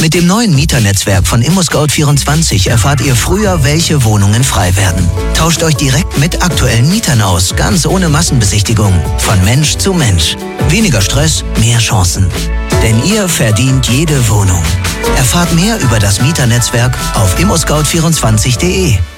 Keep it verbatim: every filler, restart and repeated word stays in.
Mit dem neuen Mieternetzwerk von ImmoScout vierundzwanzig erfahrt ihr früher, welche Wohnungen frei werden. Tauscht euch direkt mit aktuellen Mietern aus, ganz ohne Massenbesichtigung. Von Mensch zu Mensch. Weniger Stress, mehr Chancen. Denn ihr verdient jede Wohnung. Erfahrt mehr über das Mieternetzwerk auf immo scout vierundzwanzig punkt de.